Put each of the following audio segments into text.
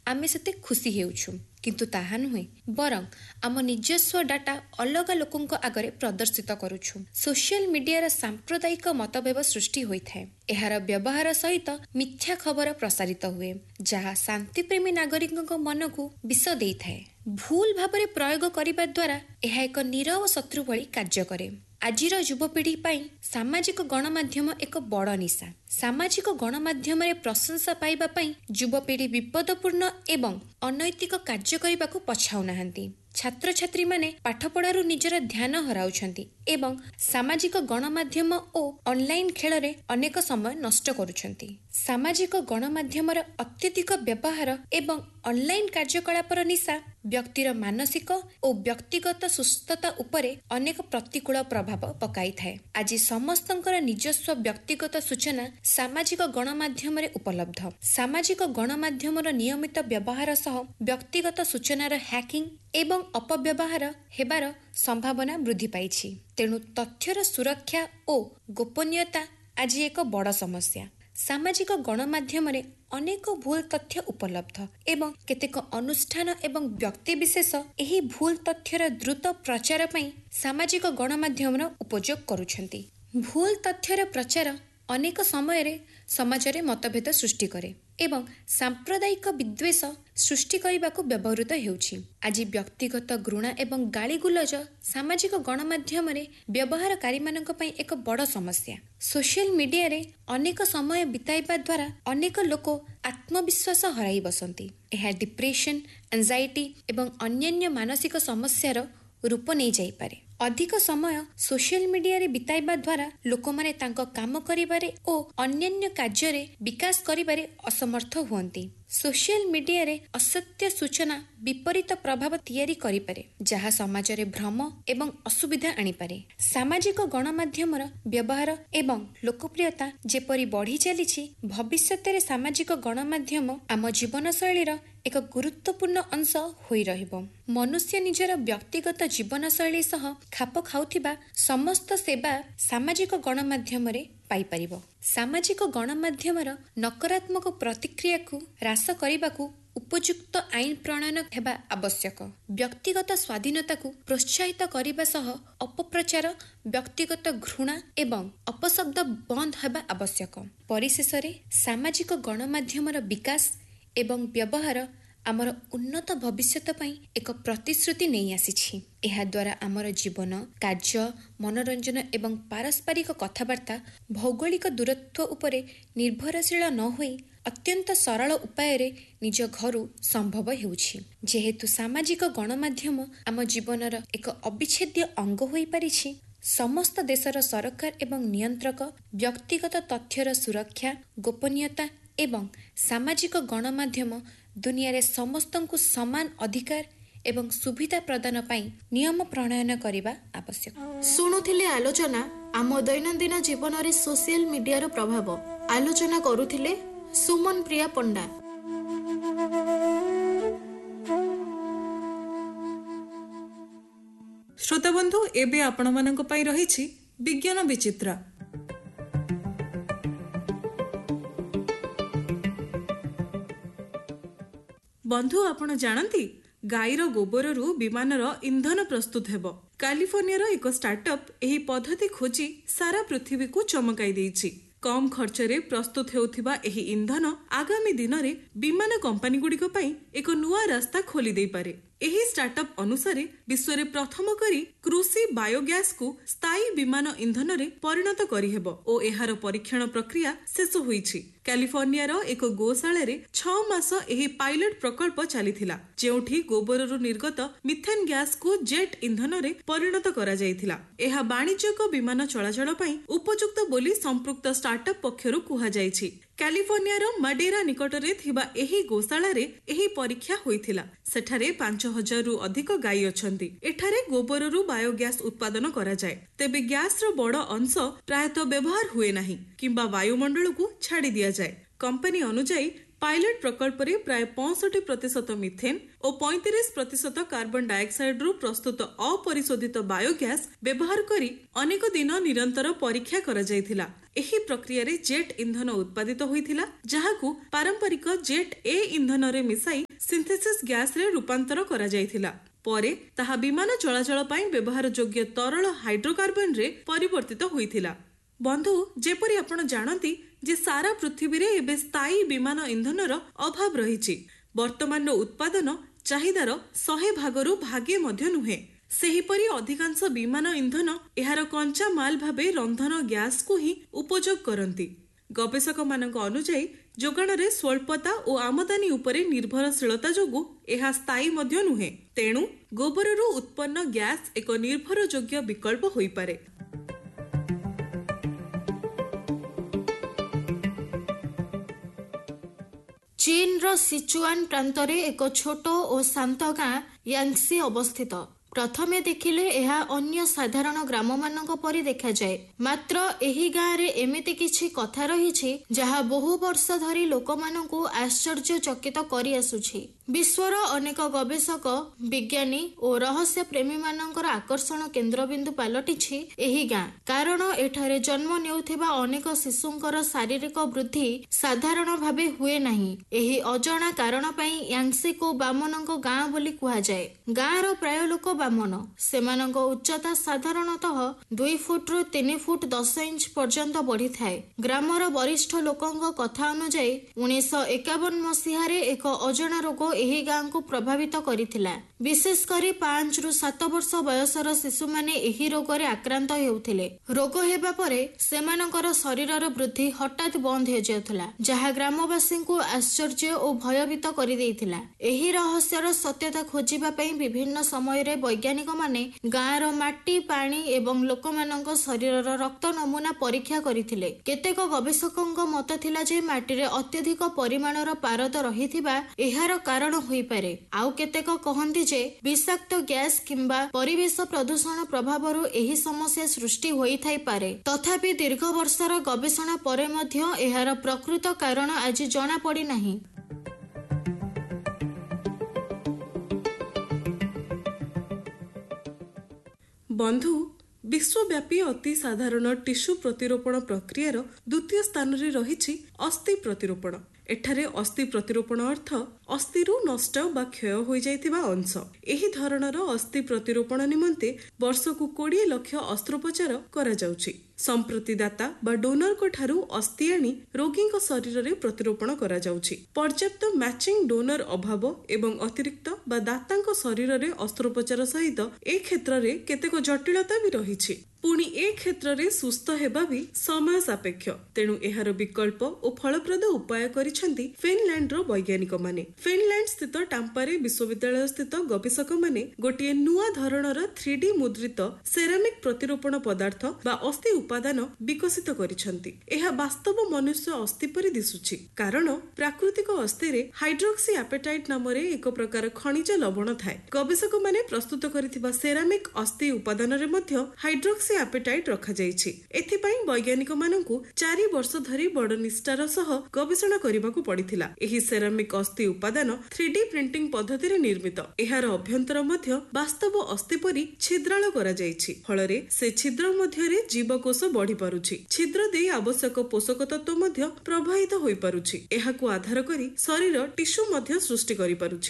आमे सेते खुशी हेउछु किंतु ताहा नुहे बरं आम निजस्व डाटा अलग लोकंक आगरे प्रदर्शित करुछु। सोशल मीडिया सांप्रदायिक मतभेद सृष्टि होइथाय। एहार व्यवहार सहित मिथ्या खबर प्रसारित हुए जहाँ शांतिप्रेमी नागरिक मन को विष देइथाय। भूल भाबरे प्रयोग करिबा द्वारा एहा एक नीरव शत्रु भली कार्य करे। आजिर युवपीढ़ी पाई सामाजिक गणमाध्यम एक बड़ निशा। सामाजिक गणमाध्यम प्रशंसा पाइबा पाई युवपीढ़ी विपदपूर्ण एवं अनैतिक कार्य करने को पछाऊ नाहंती। छात्र छात्री माने पाठपढ़ारू निजर ध्यान हराउछंती एवं सामाजिक गणमाध्यम और ऑनलाइन खेल रे अनेक समय नष्ट करुछंती। सामाजिक गणमाध्यमर अत्यधिक व्यवहार एवं ऑनलाइन कार्यकलापर निशा व्यक्तिर मानसिक और व्यक्तिगत सुस्थता उपरे अनेक प्रतिकूल प्रभाव पकाई थाए। आज समस्तंकर निजस्व व्यक्तिगत सूचना सामाजिक गणमाध्यम उपलब्ध। सामाजिक गणमाध्यमर नियमित व्यवहार सह व्यक्तिगत सूचनार हैकिंग एवं अपव्यवहार हेबार संभावना वृद्धि पाइछि। तेणु तथ्यर सुरक्षा और गोपनीयता आज एक बड़ समस्या। सामाजिक गणमाध्यम अनेक भूल तथ्य उपलब्ध एवं केतेक अनुष्ठान एवं व्यक्ति विशेष एही भूल तथ्यर द्रुत प्रचार पई सामाजिक गणमाध्यम उपयोग करुछंती। भूल तथ्यर प्रचार अनेक समय रे समाज रे मतभेद सृष्टि करे एवं सांप्रदायिक विद्वेष सृष्टि करने को व्यवहृत हेउछि। आज व्यक्तिगत घृणा एवं गालीगुलज सामाजिक गणमाध्यम व्यवहारकारी मानक पई एक बड़ समस्या। सोशल मीडिया रे अनेक समय बिताइबा द्वारा अनेक लोक आत्मविश्वास हराई बसंती। यह डिप्रेशन, एंजाइटी एवं अन्यान्य मानसिक समस्यार रूप नहीं जाई पारे। अधिक समय सोशल मीडिया रे बिताइबा द्वारा लोक माने तांको काम करिबारे ओ अन्यान्य कार्य रे विकास करिबारे असमर्थ हुअंती। सोशल मीडिया रे असत्य सूचना विपरीत प्रभाव तैयारी करि पारे जहाँ समाज रे भ्रम एवं असुविधा आनी पारे। सामाजिक गणमाध्यमर व्यवहार एवं लोकप्रियता जेपरि बढ़ी चलीछि भविष्यत रे सामाजिक गणमाध्यम आम जीवनशैलीर एक गुरुत्वपूर्ण अंश होई रहिबो। मनुष्य निजर व्यक्तिगत जीवनशैली सह खाप खाउथिबा समस्त सेवा सामाजिक गणमाध्यम रे पाई परिबो। सामाजिक गणमाध्यमर नकारात्मक प्रतिक्रिया को ह्रास करने उपयुक्त आईन प्रणयन हेबा आवश्यक। व्यक्तिगत स्वाधीनता को प्रोत्साहित करने सह अपप्रचार, व्यक्तिगत घृणा एवं अपशब्द बंद हेबा आवश्यक। परिशेष रे सामाजिक गणमाध्यमर विकास एवं व्यवहार आमर उन्नत भविष्यत पई एक प्रतिश्रुति नहीं आसीछि। एहा द्वारा आमर जीवन, कार्य, मनोरंजन एवं पारस्परिक कथबार्ता भौगोलिक दूरत्व उपरे निर्भरशील न होई अत्यंत सरल उपाय रे निज घरु संभव हेउछि। जेहेतु सामाजिक गणमाध्यम आम जीवनर एक अविच्छेद्य अंग होई परिछि, समस्त देशर सरकार एवं नियंत्रक व्यक्तिगत तथ्यर सुरक्षा, गोपनीयता एवं सामाजिक गणमाध्यम दुनिया रे समस्तंकु समान अधिकार एवं सुविधा प्रदान पाई नियम प्रणयन करिबा आवश्यक। सुनुथिले आलोचना आम दैनंदिन जीवन रे सोशल मीडिया रो प्रभाव। आलोचना करुथिले सुमन प्रिया पंडा। श्रोता बंधु, एबे आपण मानक पई रहिछि विज्ञान विचित्र। बंधु, आपण जानती गाईर गोबररू विमानर इंधन प्रस्तुत हेब। कैलिफोर्निया रो एक स्टार्टअप एही पद्धति खोजी सारा पृथ्वी को चमकाई देइछि। कम खर्च रे प्रस्तुत हेउथिबा एही इंधन आगामी दिन रे विमान कंपनी गुड़िक पई एक नुआ रास्ता खोली देई पारे। एही स्टार्टअप अनुसारे विश्व रे प्रथम करी कृषि बायोगैस को स्थायी विमान इंधन रे परिणत करी हेबो ओ एहार परीक्षण प्रक्रिया शेष होईछि। कैलिफोर्निया रो एक गोशाला रे 6 मास एही पायलट प्रकल्प चलीथिला, जेउठी गोबररू निर्गत मिथेन गैस को जेट इंधन रे परिणत करा जायथिला। एहा वाणिज्यिक विमान चलाचल पई उपयुक्त बोली संपृक्त स्टार्टअप पक्षरु कुहा जायछि। कैलिफोर्निया रो मडेरा निकटरे थिबा एही गोशाला रे एही परीक्षा होईथिला। सेठारे 5000 रु अधिक गाई अछंती। एठारे गोबररू बायोगैस उत्पादन करा जाय। तेबे गैस रो बड़ अंश प्रायतः व्यवहार हुए नाही किंबा वायुमंडल को छाड़ी दिया जाय। कंपनी अनुसार ପାଇଲଟ ପ୍ରକଳ୍ପରେ ପ୍ରାୟ 65% ମିଥେନ୍ ଓ 35% କାର୍ବନ ଡାଇଅକ୍ସାଇଡ୍ରୁ ପ୍ରସ୍ତୁତ ଅପରିଶୋଧିତ ବାୟୋଗ୍ୟାସ୍ ବ୍ୟବହାର କରି ଅନେକ ଦିନ ନିରନ୍ତର ପରୀକ୍ଷା କରାଯାଇଥିଲା। ଏହି ପ୍ରକ୍ରିୟାରେ ଜେଟ୍ ଇନ୍ଧନ ଉତ୍ପାଦିତ ହୋଇଥିଲା, ଯାହାକୁ ପାରମ୍ପରିକ ଜେଟ୍ ଏ ଇନ୍ଧନରେ ମିଶାଇ ସିନ୍ଥେସିସ୍ ଗ୍ୟାସ୍ରେ ରୂପାନ୍ତର କରାଯାଇଥିଲା। ପରେ ତାହା ବିମାନ ଚଳାଚଳ ପାଇଁ ବ୍ୟବହାର ଯୋଗ୍ୟ ତରଳ ହାଇଡ୍ରୋକାର୍ବନରେ ପରିବର୍ତ୍ତିତ ହୋଇଥିଲା। ବନ୍ଧୁ, ଯେପରି ଆପଣ ଜାଣନ୍ତି ଯେ ସାରା ପୃଥିବୀରେ ଏବେ ସ୍ଥାୟୀ ବିମାନ ଇନ୍ଧନର ଅଭାବ ରହିଛି। ବର୍ତ୍ତମାନର ଉତ୍ପାଦନ ଚାହିଦାର 100 ଭାଗେ ମଧ୍ୟ ନୁହେଁ। ସେହିପରି ଅଧିକାଂଶ ବିମାନ ଇନ୍ଧନ ଏହାର କଞ୍ଚା ମାଲ ଭାବେ ରନ୍ଧନ ଗ୍ୟାସ୍କୁ ହିଁ ଉପଯୋଗ କରନ୍ତି। ଗବେଷକମାନଙ୍କ ଅନୁଯାୟୀ ଯୋଗାଣରେ ସ୍ୱଳ୍ପତା ଓ ଆମଦାନୀ ଉପରେ ନିର୍ଭରଶୀଳତା ଯୋଗୁଁ ଏହା ସ୍ଥାୟୀ ମଧ୍ୟ ନୁହେଁ। ତେଣୁ ଗୋବରରୁ ଉତ୍ପନ୍ନ ଗ୍ୟାସ୍ ଏକ ନିର୍ଭରଯୋଗ୍ୟ ବିକଳ୍ପ ହୋଇପାରେ। ଚୀନର ସିଚୁଆନ ପ୍ରାନ୍ତରେ ଏକ ଛୋଟ ଓ ଶାନ୍ତ ଗାଁ ୟାଂସି ଅବସ୍ଥିତ। ପ୍ରଥମେ ଦେଖିଲେ ଏହା ଅନ୍ୟ ସାଧାରଣ ଗ୍ରାମମାନଙ୍କ ପରି ଦେଖାଯାଏ। ମାତ୍ର ଏହି ଗାଁରେ ଏମିତି କିଛି କଥା ରହିଛି ଯାହା ବହୁ ବର୍ଷ ଧରି ଲୋକମାନଙ୍କୁ ଆଶ୍ଚର୍ଯ୍ୟଚକିତ କରିଆସୁଛି। ବିଶ୍ୱର ଅନେକ ଗବେଷକ, ବିଜ୍ଞାନୀ ଓ ରହସ୍ୟ ପ୍ରେମୀମାନଙ୍କର ଆକର୍ଷଣ କେନ୍ଦ୍ରବିନ୍ଦୁ ପାଲଟିଛି ଏହି ଗାଁ। କାରଣ ଏଠାରେ ଜନ୍ମ ନେଉଥିବା ଅନେକ ଶିଶୁଙ୍କର ଶାରୀରିକ ବୃଦ୍ଧି ସାଧାରଣ ଭାବେ ହୁଏ ନାହିଁ। ଏହି ଅଜଣା କାରଣ ପାଇଁ ୟାଂସିକୁ ବାମନଙ୍କ ଗାଁ ବୋଲି କୁହାଯାଏ। ଗାଁର ପ୍ରାୟ ଲୋକ ବାମନ। ସେମାନଙ୍କ ଉଚ୍ଚତା ସାଧାରଣତଃ 2 ଫୁଟରୁ 3 ଫୁଟ 10 ଇଞ୍ଚ ପର୍ଯ୍ୟନ୍ତ ବଢିଥାଏ। ଗ୍ରାମର ବରିଷ୍ଠ ଲୋକଙ୍କ କଥା ଅନୁଯାୟୀ 1951 ମସିହାରେ ଏକ ଅଜଣା ରୋଗ ଏହି ଗାଁକୁ ପ୍ରଭାବିତ କରିଥିଲା। ବିଶେଷ କରି 5 ରୁ 7 ବର୍ଷ ବୟସର ଶିଶୁମାନେ ଏହି ରୋଗରେ ଆକ୍ରାନ୍ତ ହେଉଥିଲେ। ରୋଗ ହେବା ପରେ ସେମାନଙ୍କର ଶରୀରର ବୃଦ୍ଧି ହଠାତ୍ ବନ୍ଦ ହୋଇଯାଉଥିଲା, ଯାହା ଗ୍ରାମବାସୀଙ୍କୁ ଆଶ୍ଚର୍ଯ୍ୟ ଓ ଭୟଭୀତ କରିଦେଇଥିଲା। ଏହି ରହସ୍ୟର ସତ୍ୟତା ଖୋଜିବା ପାଇଁ ବିଭିନ୍ନ ସମୟରେ ବୈଜ୍ଞାନିକମାନେ ଗାଁର ମାଟି, ପାଣି ଏବଂ ଲୋକମାନଙ୍କ ଶରୀରର ରକ୍ତ ନମୁନା ପରୀକ୍ଷା କରିଥିଲେ। କେତେକ ଗବେଷକଙ୍କ ମତ ଥିଲା ଯେ ମାଟିରେ ଅତ୍ୟଧିକ ପରିମାଣର ପାରଦ ରହିଥିବା ଏହାର କାରଣ ହୋଇପାରେ। ଆଉ କେତେକ କହନ୍ତି ଯେ ବିଷାକ୍ତ ଗ୍ୟାସ୍ କିମ୍ବା ପରିବେଶ ପ୍ରଦୂଷଣ ପ୍ରଭାବରୁ ଏହି ସମସ୍ୟା ସୃଷ୍ଟି ହୋଇଥାଇପାରେ। ତଥାପି ଦୀର୍ଘ ବର୍ଷର ଗବେଷଣା ପରେ ମଧ୍ୟ ଏହାର ପ୍ରକୃତ କାରଣ ଆଜି ଜଣାପଡ଼ିନାହିଁ। ବନ୍ଧୁ, ବିଶ୍ୱବ୍ୟାପୀ ଅତି ସାଧାରଣ ଟିସ୍ୟୁ ପ୍ରତିରୋପଣ ପ୍ରକ୍ରିୟାର ଦ୍ୱିତୀୟ ସ୍ଥାନରେ ରହିଛି ଅସ୍ଥି ପ୍ରତିରୋପଣ। ଏଠାରେ ଅସ୍ଥି ପ୍ରତିରୋପଣ ଅର୍ଥ ଅସ୍ଥିରୁ ନଷ୍ଟ ବା କ୍ଷୟ ହୋଇଯାଇଥିବା ଅଂଶ। ଏହି ଧରଣର ଅସ୍ଥି ପ୍ରତିରୋପଣ ନିମନ୍ତେ ବର୍ଷକୁ 20 ଲକ୍ଷ ଅସ୍ତ୍ରୋପଚାର କରାଯାଉଛି। ସମ୍ପ୍ରତି ଦାତା ବା ଡୋନରଙ୍କ ଠାରୁ ଅସ୍ଥି ଆଣି ରୋଗୀଙ୍କ ଶରୀରରେ ପ୍ରତିରୋପଣ କରାଯାଉଛି। ପର୍ଯ୍ୟାପ୍ତ ମ୍ୟାଚିଂ ଡୋନର ଅଭାବ ଏବଂ ଅତିରିକ୍ତ ବା ଦାତାଙ୍କ ଶରୀରରେ ଅସ୍ତ୍ରୋପଚାର ସହିତ ଏ କ୍ଷେତ୍ରରେ କେତେକ ଜଟିଳତା ବି ରହିଛି। ପୁଣି ଏ କ୍ଷେତ୍ରରେ ସୁସ୍ଥ ହେବା ବି ସମୟ ସାପେକ୍ଷ। ତେଣୁ ଏହାର ବିକଳ୍ପ ଓ ଫଳପ୍ରଦ ଉପାୟ କରିଛନ୍ତି ଫିନଲ୍ୟାଣ୍ଡର ବୈଜ୍ଞାନିକମାନେ। ଫିନଲ୍ୟାଣ୍ଡ ସ୍ଥିତ ଟାମ୍ପାରେ ବିଶ୍ୱବିଦ୍ୟାଳୟ ସ୍ଥିତ ଗବେଷକମାନେ ଗୋଟିଏ ନୂଆ ଧରଣର 3D ମୁଦ୍ରିତ ସେରାମିକ୍ ପ୍ରତିରୋପଣ ପଦାର୍ଥ ବା ଅସ୍ଥି ଉପାଦାନ ବିକଶିତ କରିଛନ୍ତି। ଏହା ବାସ୍ତବ ମନୁଷ୍ୟ ଅସ୍ଥି ପରି ଦିଶୁଛି, କାରଣ ପ୍ରାକୃତିକ ଅସ୍ଥିରେ ହାଇଡ୍ରୋକ୍ସି ଆପେଟାଇଟ୍ ନାମରେ ଏକ ପ୍ରକାର ଖଣିଜ ଲବଣ ଥାଏ। ଗବେଷକମାନେ ପ୍ରସ୍ତୁତ କରିଥିବା ସେରାମିକ୍ ଅସ୍ଥି ଉପାଦାନରେ ମଧ୍ୟ ହାଇଡ୍ରୋକ୍ସି ଆପେଟାଇଟ୍ ରଖାଯାଇଛି। ଏଥିପାଇଁ ବୈଜ୍ଞାନିକମାନଙ୍କୁ 4 ବର୍ଷ ଧରି ବଡ଼ ନିଷ୍ଠାର ସହ ଗବେଷଣା କରିବାକୁ ପଡ଼ିଥିଲା। ଏହି ସେରାମିକ୍ ଅସ୍ଥି ଉପାଦାନ 3D ପ୍ରିଣ୍ଟିଂ ପଦ୍ଧତିରେ ନିର୍ମିତ। ଏହାର ଅଭ୍ୟନ୍ତର ମଧ୍ୟ ବାସ୍ତବ ଅସ୍ଥି ପରି ଛିଦ୍ରାଳ କରାଯାଇଛି। ଫଳରେ ସେ ଛିଦ୍ର ମଧ୍ୟରେ ଜୀବକୋଷ ବଢି ପାରୁଛି। ଛିଦ୍ର ଦେଇ ଆବଶ୍ୟକ ପୋଷକ ତତ୍ତ୍ୱ ମଧ୍ୟ ପ୍ରବାହିତ ହୋଇପାରୁଛି। ଏହାକୁ ଆଧାର କରି ଶରୀର ଟିସ୍ୟୁ ମଧ୍ୟ ସୃଷ୍ଟି କରିପାରୁଛି।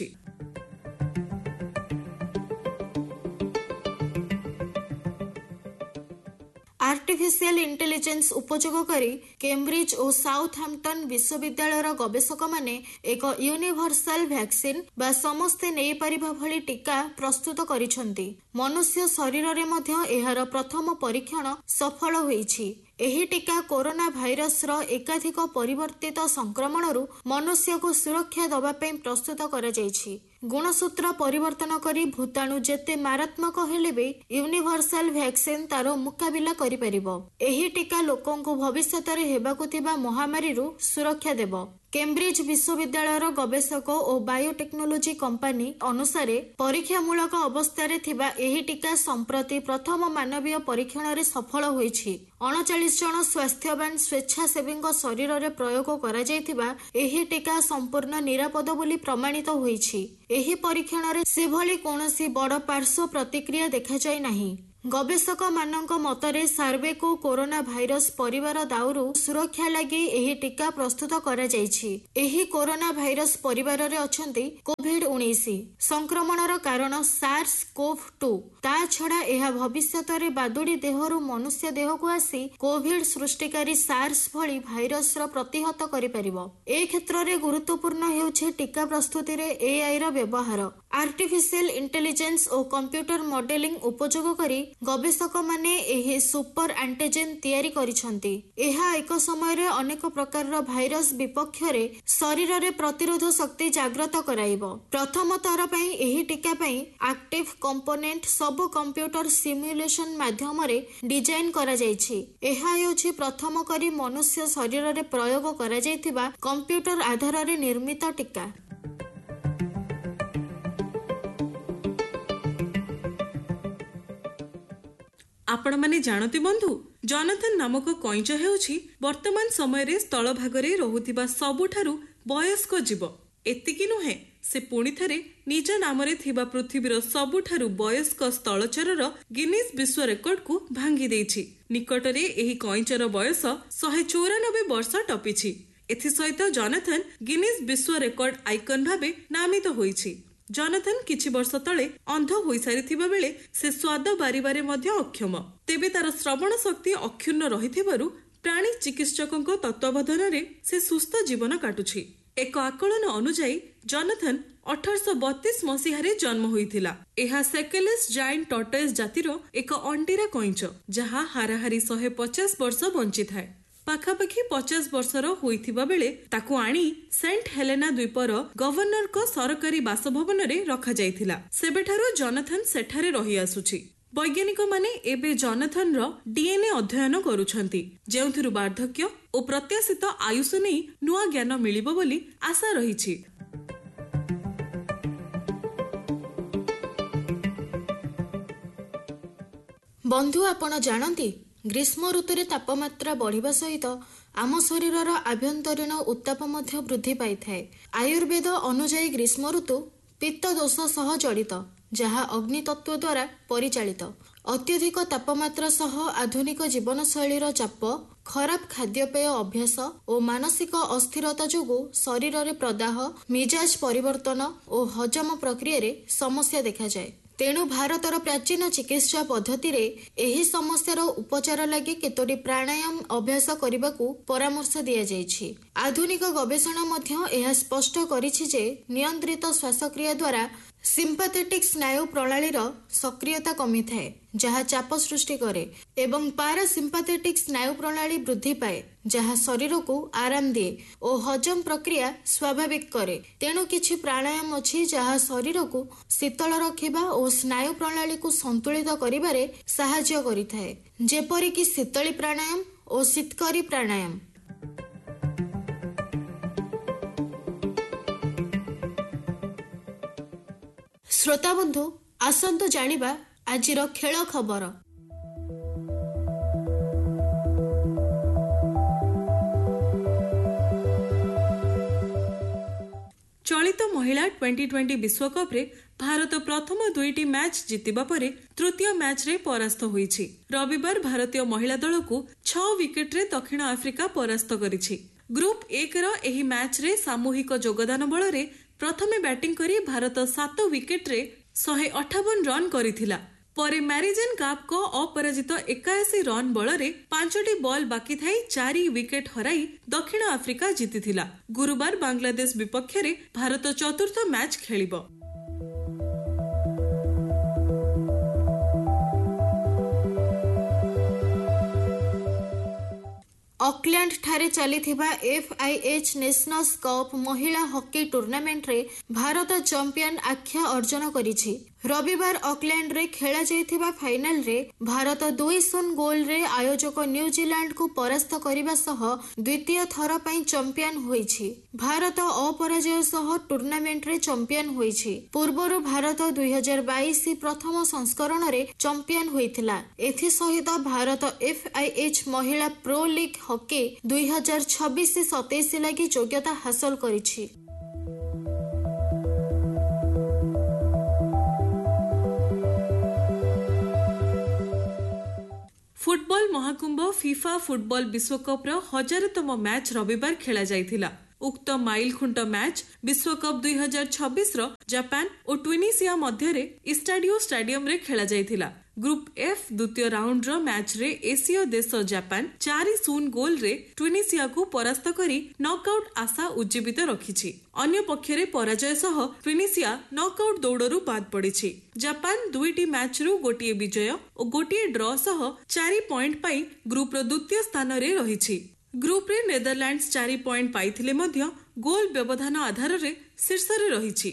ଆର୍ଟିଫିସିଆଲ ଇଣ୍ଟେଲିଜେନ୍ସ ଉପଯୋଗ କରି କେମ୍ବ୍ରିଜ ଓ ସାଉଥହାମ୍ପଟନ ବିଶ୍ୱବିଦ୍ୟାଳୟର ଗବେଷକମାନେ ଏକ ୟୁନିଭର୍ସାଲ ଭ୍ୟାକ୍ସିନ୍ ବା ସମସ୍ତେ ନେଇପାରିବା ଭଳି ଟୀକା ପ୍ରସ୍ତୁତ କରିଛନ୍ତି। ମନୁଷ୍ୟ ଶରୀରରେ ମଧ୍ୟ ଏହାର ପ୍ରଥମ ପରୀକ୍ଷଣ ସଫଳ ହୋଇଛି। ଏହି ଟୀକା କୋରୋନା ଭାଇରସର ଏକାଧିକ ପରିବର୍ତ୍ତିତ ସଂକ୍ରମଣରୁ ମନୁଷ୍ୟକୁ ସୁରକ୍ଷା ଦେବା ପାଇଁ ପ୍ରସ୍ତୁତ କରାଯାଇଛି। ଗୁଣସୂତ୍ର ପରିବର୍ତ୍ତନ କରି ଭୂତାଣୁ ଯେତେ ମାରାତ୍ମକ ହେଲେ ବି ୟୁନିଭର୍ସାଲ ଭ୍ୟାକ୍ସିନ୍ ତାର ମୁକାବିଲା କରିପାରିବ। ଏହି ଟୀକା ଲୋକଙ୍କୁ ଭବିଷ୍ୟତରେ ହେବାକୁ ଥିବା ମହାମାରୀରୁ ସୁରକ୍ଷା ଦେବ। କେମ୍ବ୍ରିଜ ବିଶ୍ୱବିଦ୍ୟାଳୟର ଗବେଷକ ଓ ବାୟୋଟେକ୍ନୋଲୋଜି କମ୍ପାନୀ ଅନୁସାରେ ପରୀକ୍ଷାମୂଳକ ଅବସ୍ଥାରେ ଥିବା ଏହି ଟିକା ସମ୍ପ୍ରତି ପ୍ରଥମ ମାନବୀୟ ପରୀକ୍ଷଣରେ ସଫଳ ହୋଇଛି। 39 ଜଣ ସ୍ୱାସ୍ଥ୍ୟବାନ ସ୍ୱେଚ୍ଛାସେବୀଙ୍କ ଶରୀରରେ ପ୍ରୟୋଗ କରାଯାଇଥିବା ଏହି ଟିକା ସମ୍ପୂର୍ଣ୍ଣ ନିରାପଦ ବୋଲି ପ୍ରମାଣିତ ହୋଇଛି। ଏହି ପରୀକ୍ଷଣରେ ସେଭଳି କୌଣସି ବଡ଼ ପାର୍ଶ୍ୱ ପ୍ରତିକ୍ରିୟା ଦେଖାଯାଇ ନାହିଁ। ଗବେଷକମାନଙ୍କ ମତରେ ସାର୍ବେକୋ କୋରୋନା ଭାଇରସ ପରିବାର ଦାଉରୁ ସୁରକ୍ଷା ଲାଗି ଏହି ଟିକା ପ୍ରସ୍ତୁତ କରାଯାଇଛି। ଏହି କୋରୋନା ଭାଇରସ ପରିବାରରେ ଅଛନ୍ତି କୋଭିଡ-19 ସଂକ୍ରମଣର କାରଣ SARS-CoV-2। ତା ଛଡ଼ା ଏହା ଭବିଷ୍ୟତରେ ବାଦୁଡ଼ି ଦେହରୁ ମନୁଷ୍ୟ ଦେହକୁ ଆସି କୋଭିଡ ସୃଷ୍ଟିକାରୀ ସାର୍ସ ଭଳି ଭାଇରସର ପ୍ରତିହତ କରିପାରିବ। ଏ କ୍ଷେତ୍ରରେ ଗୁରୁତ୍ୱପୂର୍ଣ୍ଣ ହେଉଛି ଟିକା ପ୍ରସ୍ତୁତିରେ AIର ବ୍ୟବହାର। ଆର୍ଟିଫିସିଆଲ ଇଣ୍ଟେଲିଜେନ୍ସ ଓ କମ୍ପ୍ୟୁଟର ମଡେଲିଂ ଉପଯୋଗ କରି ଗବେଷକମାନେ ଏହି ସୁପର ଆଣ୍ଟିଜେନ୍ ତିଆରି କରିଛନ୍ତି। ଏହା ଏକ ସମୟରେ ଅନେକ ପ୍ରକାରର ଭାଇରସ ବିପକ୍ଷରେ ଶରୀରରେ ପ୍ରତିରୋଧ ଶକ୍ତି ଜାଗ୍ରତ କରାଇବ। ପ୍ରଥମ ଥର ପାଇଁ ଏହି ଟିକା ପାଇଁ ଆକ୍ଟିଭ କମ୍ପୋନେଣ୍ଟ ସବୁ କମ୍ପ୍ୟୁଟର ସିମ୍ୟୁଲେସନ ମାଧ୍ୟମରେ ଡିଜାଇନ କରାଯାଇଛି। ଏହା ହେଉଛି ପ୍ରଥମ କରି ମନୁଷ୍ୟ ଶରୀରରେ ପ୍ରୟୋଗ କରାଯାଇଥିବା କମ୍ପ୍ୟୁଟର ଆଧାରରେ ନିର୍ମିତ ଟିକା। ଆପଣମାନେ ଜାଣନ୍ତି ବନ୍ଧୁ, ଜନଥନ ନାମକ କଇଁଚ ହେଉଛି ବର୍ତ୍ତମାନ ସମୟରେ ସ୍ଥଳଭାଗରେ ରହୁଥିବା ସବୁଠାରୁ ବୟସ୍କ ଜୀବ। ଏତିକି ନୁହେଁ, ସେ ପୁଣି ଥରେ ନିଜ ନାମରେ ଥିବା ପୃଥିବୀର ସବୁଠାରୁ ବୟସ୍କ ସ୍ଥଳଚରର ଗିନିଜ୍ ବିଶ୍ୱ ରେକର୍ଡକୁ ଭାଙ୍ଗି ଦେଇଛି। ନିକଟରେ ଏହି କଇଁଚର ବୟସ 194 ବର୍ଷ ଟପିଛି। ଏଥିସହିତ ଜନଥନ ଗିନିଜ୍ ବିଶ୍ୱ ରେକର୍ଡ ଆଇକନ ଭାବେ ନାମିତ ହୋଇଛି। ଜନଥନ କିଛି ବର୍ଷ ତଳେ ଅନ୍ଧ ହୋଇସାରିଥିବା ବେଳେ ସେ ସ୍ୱାଦ ବାରିବାରେ ମଧ୍ୟ ଅକ୍ଷମ। ତେବେ ତାର ଶ୍ରବଣ ଶକ୍ତି ଅକ୍ଷୁଣ୍ଣ ରହିଥିବାରୁ ପ୍ରାଣୀ ଚିକିତ୍ସକଙ୍କ ତତ୍ତ୍ୱାବଧାନରେ ସେ ସୁସ୍ଥ ଜୀବନ କାଟୁଛି। ଏକ ଆକଳନ ଅନୁଯାୟୀ ଜନଥନ 1832 ମସିହାରେ ଜନ୍ମ ହୋଇଥିଲା। ଏହା ସେକେଲେସ୍ ଜାଇଣ୍ଟ ଟର୍ଟଏସ୍ ଜାତିର ଏକ ଅଣ୍ଡିରା କଇଁଚ, ଯାହା ହାରାହାରି 150 ବର୍ଷ ବଞ୍ଚିଥାଏ। ପାଖାପାଖି 50 ବର୍ଷର ହୋଇଥିବା ବେଳେ ତାକୁ ଆଣି ସେଣ୍ଟ ହେଲେନା ଦ୍ୱୀପର ଗଭର୍ଣ୍ଣରଙ୍କ ସରକାରୀ ବାସଭବନରେ ରଖାଯାଇଥିଲା। ସେବେଠାରୁ ଜନଥନ ସେଠାରେ ରହିଆସୁଛି। ବୈଜ୍ଞାନିକମାନେ ଏବେ ଜନଥନର DNA ଅଧ୍ୟୟନ କରୁଛନ୍ତି, ଯେଉଁଥିରୁ ବାର୍ଦ୍ଧକ୍ୟ ଓ ପ୍ରତ୍ୟାଶିତ ଆୟୁଷ ନେଇ ନୂଆ ଜ୍ଞାନ ମିଳିବ ବୋଲି ଆଶା ରହିଛି। ବନ୍ଧୁ, ଆପଣ ଜାଣନ୍ତି, ଗ୍ରୀଷ୍ମ ଋତୁରେ ତାପମାତ୍ରା ବଢ଼ିବା ସହିତ ଆମ ଶରୀରର ଆଭ୍ୟନ୍ତରୀଣ ଉତ୍ତାପ ମଧ୍ୟ ବୃଦ୍ଧି ପାଇଥାଏ। ଆୟୁର୍ବେଦ ଅନୁଯାୟୀ ଗ୍ରୀଷ୍ମ ଋତୁ ପିତ୍ତ ଦୋଷ ସହ ଜଡ଼ିତ, ଯାହା ଅଗ୍ନିତତ୍ତ୍ୱ ଦ୍ୱାରା ପରିଚାଳିତ। ଅତ୍ୟଧିକ ତାପମାତ୍ରା ସହ ଆଧୁନିକ ଜୀବନଶୈଳୀର ଚାପ, ଖରାପ ଖାଦ୍ୟପେୟ ଅଭ୍ୟାସ ଓ ମାନସିକ ଅସ୍ଥିରତା ଯୋଗୁଁ ଶରୀରରେ ପ୍ରଦାହ, ମିଜାଜ ପରିବର୍ତ୍ତନ ଓ ହଜମ ପ୍ରକ୍ରିୟାରେ ସମସ୍ୟା ଦେଖାଯାଏ। ତେଣୁ ଭାରତର ପ୍ରାଚୀନ ଚିକିତ୍ସା ପଦ୍ଧତିରେ ଏହି ସମସ୍ୟାର ଉପଚାର ଲାଗି କେତୋଟି ପ୍ରାଣାୟାମ ଅଭ୍ୟାସ କରିବାକୁ ପରାମର୍ଶ ଦିଆଯାଇଛି। ଆଧୁନିକ ଗବେଷଣା ମଧ୍ୟ ଏହା ସ୍ପଷ୍ଟ କରିଛି ଯେ ନିୟନ୍ତ୍ରିତ ଶ୍ୱାସକ୍ରିୟା ଦ୍ୱାରା ସିମ୍ପାଥେଟିକ୍ ସ୍ନାୟୁ ପ୍ରଣାଳୀର ସକ୍ରିୟତା କମିଥାଏ, ଯାହା ଚାପ ସୃଷ୍ଟି କରେ, ଏବଂ ପାରାସିମ୍ପାଥେଟିକ୍ ସ୍ନାୟୁ ପ୍ରଣାଳୀ ବୃଦ୍ଧି ପାଏ, ଯାହା ଶରୀରକୁ ଆରାମ ଦିଏ ଓ ହଜମ ପ୍ରକ୍ରିୟା ସ୍ୱାଭାବିକ କରେ। ତେଣୁ କିଛି ପ୍ରାଣାୟାମ ଅଛି ଯାହା ଶରୀରକୁ ଶୀତଳ ରଖିବା ଓ ସ୍ନାୟୁ ପ୍ରଣାଳୀକୁ ସନ୍ତୁଳିତ କରିବାରେ ସାହାଯ୍ୟ କରିଥାଏ, ଯେପରିକି ଶୀତଳୀ ପ୍ରାଣାୟାମ ଓ ଶୀତକରୀ ପ୍ରାଣାୟାମ। ଶ୍ରୋତାବନ୍ଧୁ, ଆସନ୍ତୁ ଜାଣିବା ଆଜିର ଖେଳ ଖବର। ଚଳିତ ମହିଳା ଟି20 ବିଶ୍ୱକପ୍ରେ ଭାରତ ପ୍ରଥମ 2ଟି ମ୍ୟାଚ୍ ଜିତିବା ପରେ ତୃତୀୟ ମ୍ୟାଚ୍ରେ ପରାସ୍ତ ହୋଇଛି। ରବିବାର ଭାରତୀୟ ମହିଳା ଦଳକୁ 6 ୱିକେଟରେ ଦକ୍ଷିଣ ଆଫ୍ରିକା ପରାସ୍ତ କରିଛି। ଗ୍ରୁପ୍ 1ର ଏହି ମ୍ୟାଚ୍ରେ ସାମୂହିକ ଯୋଗଦାନ ବଳରେ ପ୍ରଥମେ ବ୍ୟାଟିଂ କରି ଭାରତ 7 ୱିକେଟରେ 158 ରନ୍ କରିଥିଲା। ପରେ ମ୍ୟାରିଜେନ୍ କାପ୍ଙ୍କ ଅପରାଜିତ 81 ରନ୍ ବଳରେ 5ଟି ବଲ୍ ବାକି ଥାଇ 4 ୱିକେଟ୍ ହରାଇ ଦକ୍ଷିଣ ଆଫ୍ରିକା ଜିତିଥିଲା। ଗୁରୁବାର ବାଂଲାଦେଶ ବିପକ୍ଷରେ ଭାରତ ଚତୁର୍ଥ ମ୍ୟାଚ୍ ଖେଳିବ। ଅକ୍ଲ୍ୟାଣ୍ଡଠାରେ ଚାଲିଥିବା FIH ନେସନସ୍ କପ୍ ମହିଳା ହକି ଟୁର୍ଣ୍ଣାମେଣ୍ଟରେ ଭାରତ ଚମ୍ପିୟନ ଆଖ୍ୟା ଅର୍ଜନ କରିଛି। रविवार ऑकलैंड रे खेला जाइथिबा फाइनल रे भारत 2-0 गोल रे आयोजक न्यूजीलैंड को परास्त करिबा सह द्वितीय थर पई चैंपियन होईछि। भारत अपराजय सह टूर्नामेंट रे चैंपियन होईछि। पूर्वरु भारत 2022 प्रथम संस्करण रे चैंपियन होइथिला। एथि सहित भारत FIH महिला प्रो लीग हॉकी 2026-27 लागि योग्यता हासिल करिछि। फुटबॉल महाकुंभ फीफा फुटबॉल विश्वकप रो 1000तम मैच रविवार खेला जाइथिला। उक्त माइल खुंट मैच विश्वकप 2026 रो जापान और ट्यूनिसिया मध्य रे इस्टाडियो स्टेडियम रे खेला जाइथिला। ग्रुप एफ द्वितीय राउंड रो मैच रे एशिया देश जापान 4-0 गोल रे ट्यूनिसिया को परास्त करी नॉकआउट आशा उज्जीवित रखिछि। अन्य पक्षरे पराजय सह ट्यूनिसिया नॉकआउट दौड़रू बाद पड़िछि। जापान 2टी मैच रु गोटिए विजय और गोटिए ड्रॉ सह 4 पॉइंट पाई ग्रुप रो द्वितीय स्थान रे रहिछि। ग्रुप रे नेदरलैंड्स 4 पॉइंट पाइथिले मध्य गोल व्यवधान आधार रे शीर्ष रे रहिछि।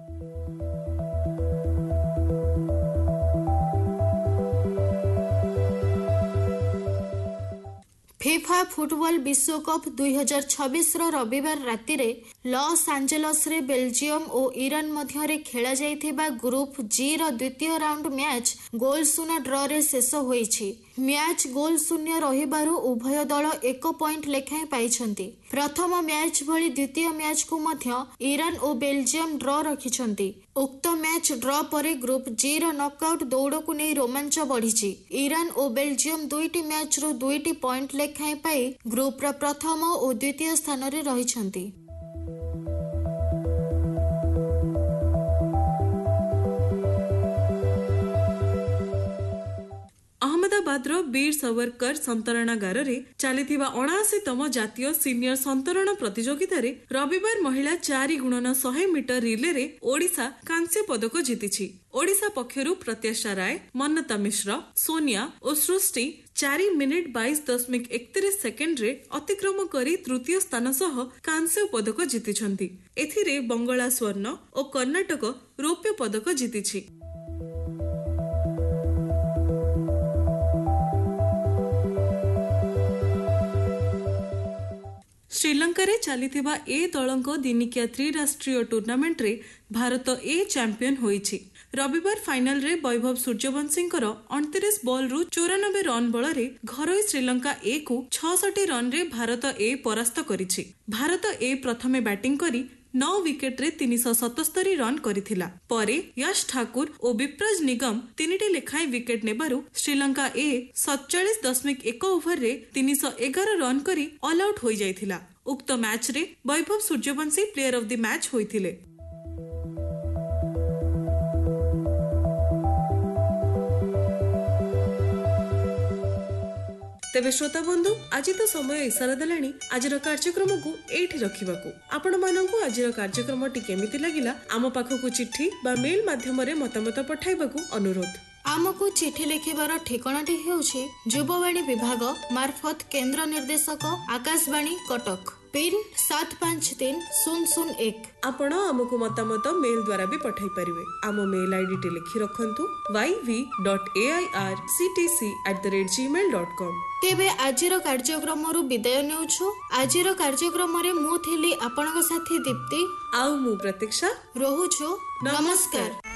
फीफा फुटबॉल विश्वकप 2026 रो रविवार राति रे लॉस एंजेलस रे बेल्जियम और ईरान मध्य रे खेला जाइथिबा ग्रुप जी रो द्वितीय राउंड मैच गोल शून्य ड्रॉ रे शेष होईछि। मैच गोल शून्य रहिबारु उभय दल 1 पॉइंट लेखाएं पाइछंती। प्रथम मैच भली द्वितीय मैच को मध्य ईरान और बेल्जियम ड्रॉ रखिछंती। उक्त मैच ड्रॉ परे ग्रुप जी रो नॉकआउट दौड़ को नहीं रोमांच बढ़िछि। ईरान और बेल्जियम 2टी मैच रु 2टी पॉइंट लेखाएं पाई ग्रुप रो प्रथम और द्वितीय स्थान रे रहिछंती। अहमदाबाद वीर सावरकर संतरणागार रे चलिथिबा 79तम जातीय सीनियर संतरण प्रतियोगिता रे रविवार महिला 4x100 मीटर रिले रे ओडिशा कांस्य पदक जीतिछि। ओडिशा पक्षरु प्रत्याशा राय, मन्नता मिश्र, सोनिया और सृष्टि 4 मिनिट 22.31 सेकेंड रे अतिक्रम करी तृतीय स्थान सह कांस्य पदक जीतिछंती। एथिरे बंगला स्वर्ण और कर्णाटक रौप्य पदक जीतिछि। श्रीलंका रे चलिथिबा ए दलंको दिनिकिया त्रिराष्ट्रीय टूर्नामेंट रे भारत ए चैंपियन होईछि। रविवार फाइनल रे वैभव सूर्यवंशींकर 29 बॉल रु 94 रन बल रे घरोई श्रीलंका ए को 66 रन रे भारत ए परास्त करिछि। भारत ए प्रथमे बैटिंग करी 9 विकेट रे 377 रन करिथिला। परे यश ठाकुर और विप्रज निगम 3टी लेखाएं विकेट नेबारु श्रीलंका ए 47.1 ओवर रे 311 रन करी ऑल आउट होई जाइथिला। उक्त मैच रे Vaibhav Suryavanshi player of the match होइथिले। तेबे श्रोता बंधु आज तो समय इशारा देलानी आजिर कार्यक्रम को एठी रखिबाकू। आपण माननकू आजिर कार्यक्रम टी केमिति लागिला आम पाखकू चिट्ठी बा मेल माध्यम रे मतामत पठाइबाकू अनुरोध। आमको चिठी लिखिबार ठिकानाटी हेउछि युववाणी विभाग मार्फत केंद्र निर्देशक आकाशवाणी कटक पिन 753001। आपण आमको मतामत मेल द्वारा भी पठाई परिवे। आम मेल आईडी टी लिखि रखंतु yv.airctc@gmail.com। तेबे आजिर कार्यक्रम रु विदाय नेउछु। आजिर कार्यक्रम रे मु थिली आपनक साथी दीप्ति आउ मु प्रतीक्षा रहुछु। नमस्कार।